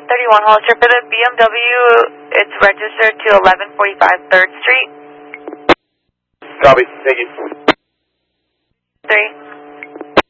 131 Hollister. For the BMW, it's registered to 1145 3rd Street. Copy. Thank you. 3.